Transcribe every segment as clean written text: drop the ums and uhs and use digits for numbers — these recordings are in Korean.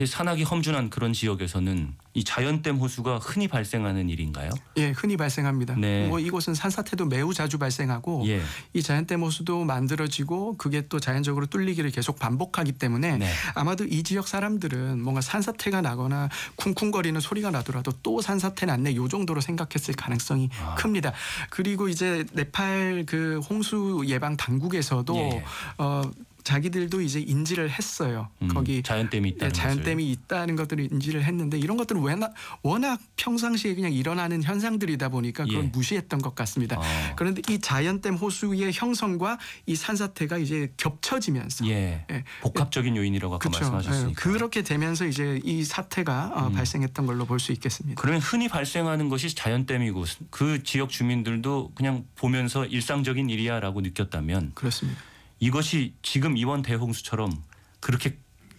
산악이 험준한 그런 지역에서는 이 자연댐 호수가 흔히 발생하는 일인가요? 예, 흔히 발생합니다. 네. 뭐 이곳은 산사태도 매우 자주 발생하고 예. 이 자연댐 호수도 만들어지고 그게 또 자연적으로 뚫리기를 계속 반복하기 때문에 네. 아마도 이 지역 사람들은 뭔가 산사태가 나거나 쿵쿵거리는 소리가 나더라도 또 산사태 났네 요 정도로 생각했을 가능성이 큽니다. 그리고 이제 네팔 그 홍수 예방 당국에서도 예. 자기들도 이제 인지를 했어요. 거기 자연댐이 있다는 자연댐이 있다는 것들을 인지를 했는데 이런 것들은 워낙 평상시에 그냥 일어나는 현상들이다 보니까 그걸 예. 무시했던 것 같습니다. 그런데 이 자연댐 호수의 형성과 이 산사태가 이제 겹쳐지면서 예. 복합적인 요인이라고 아까 그렇죠. 말씀하셨으니까. 그렇게 되면서 이제 이 사태가 발생했던 걸로 볼 수 있겠습니다. 그러면 흔히 발생하는 것이 자연댐이고 그 지역 주민들도 그냥 보면서 일상적인 일이야라고 느꼈다면 그렇습니다. 이것이 지금 이번 대홍수처럼 그렇게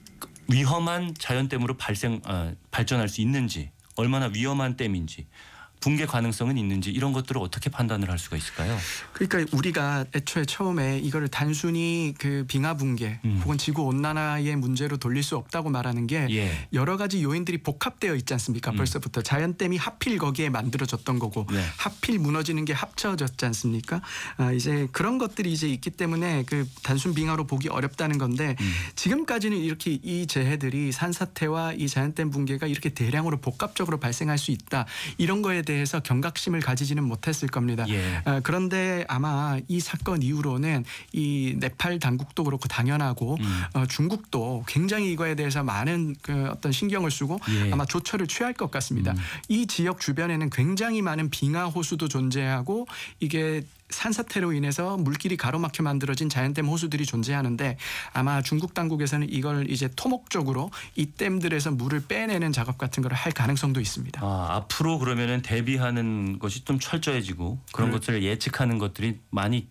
위험한 자연댐으로 발전할 수 있는지, 얼마나 위험한 댐인지, 붕괴 가능성은 있는지 이런 것들을 어떻게 판단을 할 수가 있을까요? 그러니까 우리가 애초에 처음에 이거를 단순히 그 빙하 붕괴 혹은 지구 온난화의 문제로 돌릴 수 없다고 말하는 게 예. 여러 가지 요인들이 복합되어 있지 않습니까? 벌써부터 자연댐이 하필 거기에 만들어졌던 거고 네. 하필 무너지는 게 합쳐졌지 않습니까? 이제 그런 것들이 이제 있기 때문에 그 단순 빙하로 보기 어렵다는 건데 지금까지는 이렇게 이 재해들이 산사태와 이 자연댐 붕괴가 이렇게 대량으로 복합적으로 발생할 수 있다 이런 거에 대해서 경각심을 가지지는 못했을 겁니다. 예. 그런데 아마 이 사건 이후로는 이 네팔 당국도 그렇고 당연하고 중국도 굉장히 이거에 대해서 많은 그 어떤 신경을 쓰고 예. 아마 조처를 취할 것 같습니다. 이 지역 주변에는 굉장히 많은 빙하 호수도 존재하고 이게 산사태로 인해서 물길이 가로막혀 만들어진 자연댐 호수들이 존재하는데 아마 중국 당국에서는 이걸 이제 토목적으로 이 댐들에서 물을 빼내는 작업 같은 걸 할 가능성도 있습니다. 앞으로 그러면은 대비하는 것이 좀 철저해지고 그런 것들을 예측하는 것들이 많이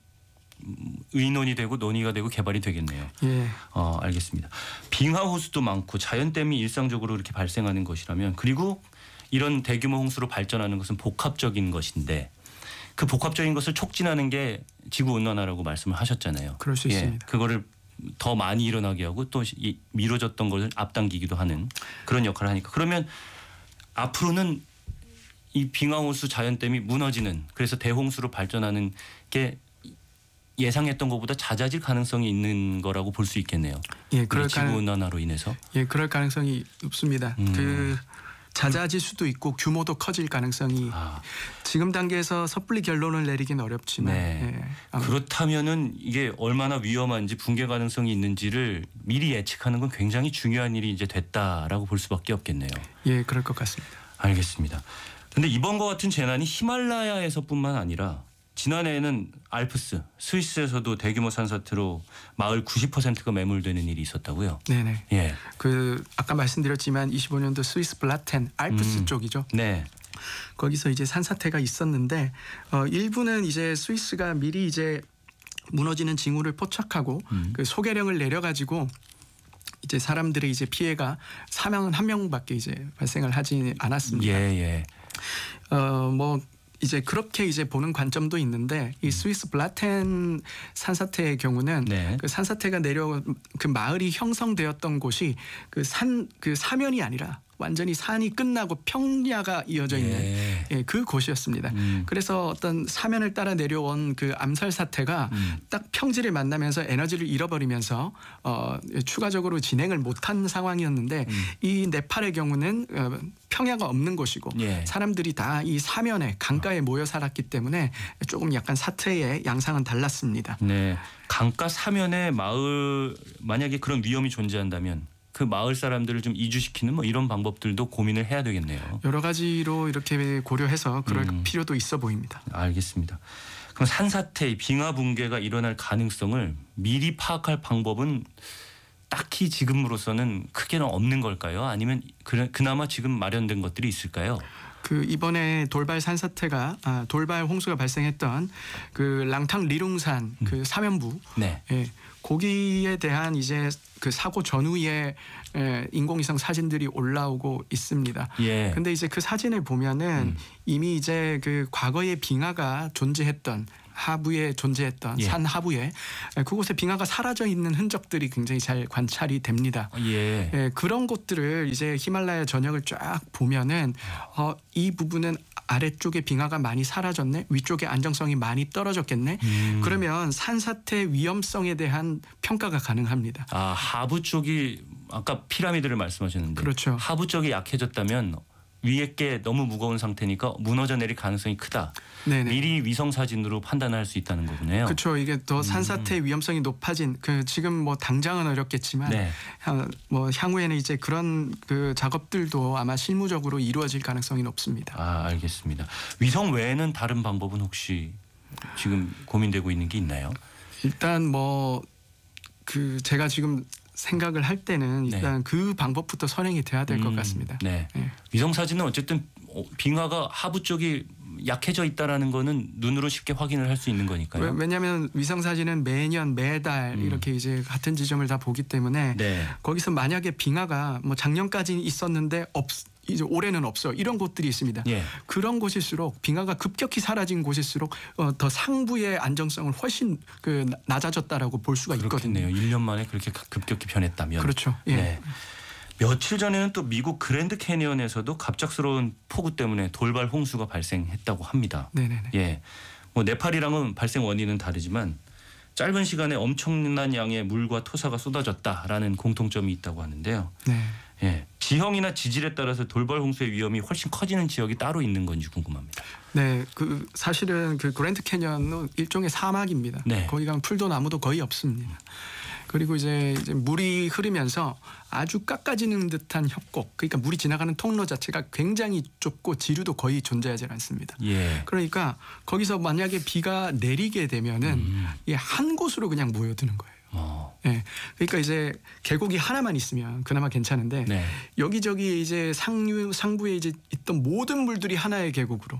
의논이 되고 논의가 되고 개발이 되겠네요. 예. 알겠습니다. 빙하 호수도 많고 자연댐이 일상적으로 이렇게 발생하는 것이라면 그리고 이런 대규모 홍수로 발전하는 것은 복합적인 것인데 그 복합적인 것을 촉진하는 게 지구 온난화라고 말씀을 하셨잖아요. 그럴 수 있습니다. 그거를 더 많이 일어나게 하고 또 미뤄졌던 것을 앞당기기도 하는 그런 역할을 하니까 그러면 앞으로는 이 빙하호수 자연댐이 무너지는 그래서 대홍수로 발전하는 게 예상했던 것보다 잦아질 가능성이 있는 거라고 볼 수 있겠네요. 예, 지구 온난화로 인해서. 예, 그럴 가능성이 높습니다. 그 잦아질 수도 있고 규모도 커질 가능성이 지금 단계에서 섣불리 결론을 내리긴 어렵지만 네. 그렇다면은 이게 얼마나 위험한지 붕괴 가능성이 있는지를 미리 예측하는 건 굉장히 중요한 일이 이제 됐다라고 볼 수밖에 없겠네요. 예, 그럴 것 같습니다. 알겠습니다. 그런데 이번과 같은 재난이 히말라야에서뿐만 아니라 지난해에는 알프스, 스위스에서도 대규모 산사태로 마을 90%가 매몰되는 일이 있었다고요. 네네. 예. 그 아까 말씀드렸지만 25년도 스위스 블라텐 알프스 쪽이죠. 네. 거기서 이제 산사태가 있었는데 일부는 이제 스위스가 미리 이제 무너지는 징후를 포착하고 그 소개령을 내려가지고 이제 사람들의 이제 피해가 사망은 한 명밖에 이제 발생을 하지 않았습니다. 예. 뭐 이제 그렇게 이제 보는 관점도 있는데 이 스위스 블라텐 산사태의 경우는 네. 그 산사태가 그 마을이 형성되었던 곳이 그 사면이 아니라 완전히 산이 끝나고 평야가 이어져 있는 그 곳이었습니다. 그래서 어떤 사면을 따라 내려온 그 암살 사태가 딱 평지를 만나면서 에너지를 잃어버리면서 추가적으로 진행을 못한 상황이었는데 이 네팔의 경우는 평야가 없는 곳이고 사람들이 다 이 사면에 강가에 모여 살았기 때문에 조금 약간 사태의 양상은 달랐습니다. 네, 강가 사면에 마을 만약에 그런 위험이 존재한다면 그 마을 사람들을 좀 이주시키는 뭐 이런 방법들도 고민을 해야 되겠네요. 여러 가지로 이렇게 고려해서 그럴 필요도 있어 보입니다. 알겠습니다. 그럼 산사태, 빙하 붕괴가 일어날 가능성을 미리 파악할 방법은 딱히 지금으로서는 크게는 없는 걸까요? 아니면 그나마 지금 마련된 것들이 있을까요? 그 이번에 돌발 산사태가 돌발 홍수가 발생했던 그 랑탕 리룽산 그 사면부 네. 거기에 대한 이제 그 사고 전후의 인공위성 사진들이 올라오고 있습니다. 예. 근데 이제 그 사진을 보면은 이미 이제 그 과거의 빙하가 존재했던 하부에 존재했던 예. 산 하부에 그곳에 빙하가 사라져 있는 흔적들이 굉장히 잘 관찰이 됩니다. 예. 예, 그런 곳들을 이제 히말라야 전역을 쫙 보면은 이 부분은 아래쪽에 빙하가 많이 사라졌네, 위쪽에 안정성이 많이 떨어졌겠네. 그러면 산사태 위험성에 대한 평가가 가능합니다. 아, 하부 쪽이 아까 피라미드를 말씀하셨는데 그렇죠. 하부 쪽이 약해졌다면 위에 게 너무 무거운 상태니까 무너져 내릴 가능성이 크다. 네네. 미리 위성 사진으로 판단할 수 있다는 거군요. 그렇죠. 이게 더 산사태 위험성이 높아진 지금 뭐 당장은 어렵겠지만 네. 뭐 향후에는 이제 그런 그 작업들도 아마 실무적으로 이루어질 가능성이 높습니다. 아, 알겠습니다. 위성 외에는 다른 방법은 혹시 지금 고민되고 있는 게 있나요? 일단 뭐 제가 지금 생각을 할 때는 일단 네. 그 방법부터 선행이 돼야 될 것 같습니다. 네. 네. 위성 사진은 어쨌든 빙하가 하부 쪽이 약해져 있다라는 거는 눈으로 쉽게 확인을 할 수 있는 거니까요. 왜냐하면 위성 사진은 매년 매달 이렇게 이제 같은 지점을 다 보기 때문에 네. 거기서 만약에 빙하가 뭐 작년까지 있었는데 이제 올해는 없어 이런 곳들이 있습니다. 예. 그런 곳일수록 빙하가 급격히 사라진 곳일수록 더 상부의 안정성은 훨씬 낮아졌다라고 볼 수가 있거든요. 그렇겠네요. 1년 만에 그렇게 급격히 변했다면. 그렇죠. 예. 네. 며칠 전에는 또 미국 그랜드 캐니언에서도 갑작스러운 폭우 때문에 돌발 홍수가 발생했다고 합니다. 네네네. 예. 뭐 네팔이랑은 발생 원인은 다르지만 짧은 시간에 엄청난 양의 물과 토사가 쏟아졌다라는 공통점이 있다고 하는데요. 네. 예. 지형이나 지질에 따라서 돌발 홍수의 위험이 훨씬 커지는 지역이 따로 있는 건지 궁금합니다. 네, 사실은 그랜드 캐니언은 일종의 사막입니다. 네. 거기 가면 풀도 나무도 거의 없습니다. 그리고 이제 물이 흐르면서 아주 깎아지는 듯한 협곡, 그러니까 물이 지나가는 통로 자체가 굉장히 좁고 지류도 거의 존재하지 않습니다. 예. 그러니까 거기서 만약에 비가 내리게 되면은 이게 한 곳으로 그냥 모여드는 거예요. 예. 그러니까 이제 계곡이 하나만 있으면 그나마 괜찮은데 네. 여기저기 이제 상부에 이제 있던 모든 물들이 하나의 계곡으로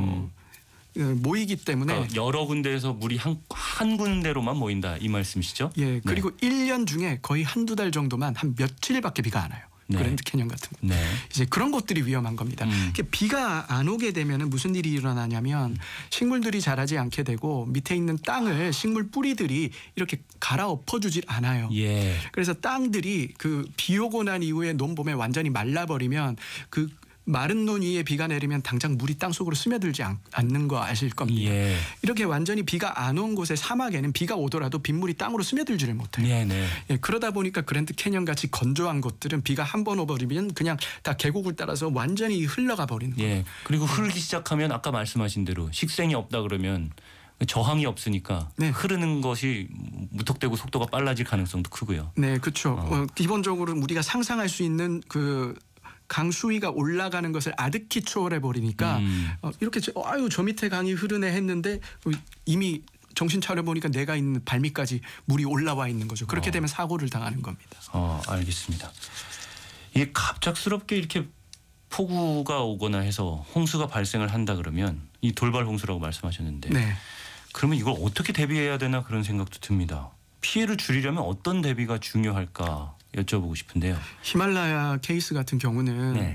모이기 때문에 그러니까 여러 군데에서 물이 한 군데로만 모인다 이 말씀이시죠? 예. 그리고 1년 중에 거의 한두 달 정도만 한 며칠밖에 비가 안 와요. 네. 그랜드 캐년 같은 거. 네. 이제 그런 것들이 위험한 겁니다. 이렇게 비가 안 오게 되면은 무슨 일이 일어나냐면 식물들이 자라지 않게 되고 밑에 있는 땅을 식물 뿌리들이 이렇게 갈아엎어주질 않아요. 예. 그래서 땅들이 비 오고 난 이후에 논봄에 완전히 말라버리면 마른 논 위에 비가 내리면 당장 물이 땅 속으로 스며들지 않는 거 아실 겁니다. 예. 이렇게 완전히 비가 안 온 곳의 사막에는 비가 오더라도 빗물이 땅으로 스며들지를 못해요. 네네. 예, 그러다 보니까 그랜드 캐년 같이 건조한 곳들은 비가 한 번 오버리면 그냥 다 계곡을 따라서 완전히 흘러가 버리는 거예요. 예. 그리고 흐르기 시작하면 아까 말씀하신 대로 식생이 없다 그러면 저항이 없으니까 네. 흐르는 것이 무턱대고 속도가 빨라질 가능성도 크고요. 네, 그렇죠. 기본적으로 우리가 상상할 수 있는 강 수위가 올라가는 것을 아득히 초월해 버리니까 이렇게 저 밑에 강이 흐르네 했는데 이미 정신 차려 보니까 내가 있는 발밑까지 물이 올라와 있는 거죠. 그렇게 되면 사고를 당하는 겁니다. 알겠습니다. 이게 갑작스럽게 이렇게 폭우가 오거나 해서 홍수가 발생을 한다 그러면 이 돌발 홍수라고 말씀하셨는데 네. 그러면 이걸 어떻게 대비해야 되나 그런 생각도 듭니다. 피해를 줄이려면 어떤 대비가 중요할까 여쭤보고 싶은데요. 히말라야 케이스 같은 경우는 네.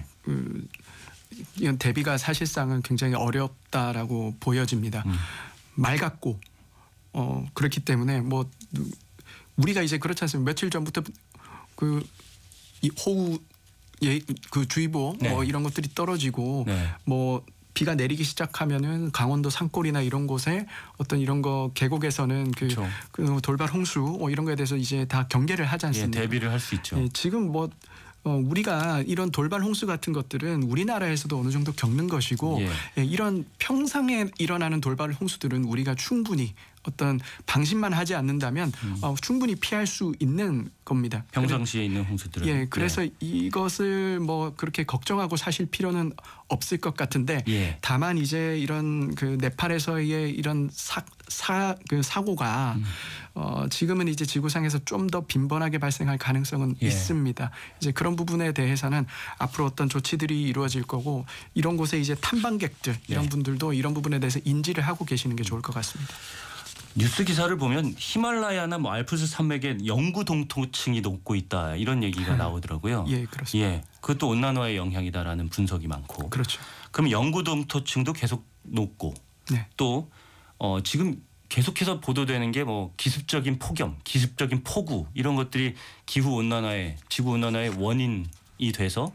이건 대비가 사실상은 굉장히 어렵다라고 보여집니다. 맑았고 그렇기 때문에 뭐 우리가 이제 그렇지 않습니까? 며칠 전부터 이 호우 주의보 네. 이런 것들이 떨어지고 네. 뭐 비가 내리기 시작하면은 강원도 산골이나 이런 곳에 어떤 이런 거 계곡에서는 그렇죠. 돌발 홍수 이런 거에 대해서 이제 다 경계를 하지 예, 않습니까? 대비를 할 수 있죠. 예, 지금 뭐 우리가 이런 돌발 홍수 같은 것들은 우리나라에서도 어느 정도 겪는 것이고 예. 이런 평상에 일어나는 돌발 홍수들은 우리가 충분히 어떤 방심만 하지 않는다면 충분히 피할 수 있는 겁니다. 평상시에 있는 홍수들은. 예, 그래서 이것을 뭐 그렇게 걱정하고 사실 필요는 없을 것 같은데 예. 다만 이제 이런 네팔에서의 이런 사고가 지금은 이제 지구상에서 좀 더 빈번하게 발생할 가능성은 예. 있습니다. 이제 그런 부분에 대해서는 앞으로 어떤 조치들이 이루어질 거고 이런 곳에 이제 탐방객들 이런 예. 분들도 이런 부분에 대해서 인지를 하고 계시는 게 좋을 것 같습니다. 뉴스 기사를 보면 히말라야나 뭐 알프스 산맥에 영구 동토층이 녹고 있다 이런 얘기가 나오더라고요. 예, 그렇습니다. 예, 그것도 온난화의 영향이다라는 분석이 많고. 그렇죠. 그럼 영구 동토층도 계속 녹고 네. 또 지금 계속해서 보도되는 게 뭐 기습적인 폭염, 기습적인 폭우 이런 것들이 기후 온난화의 지구 온난화의 원인이 돼서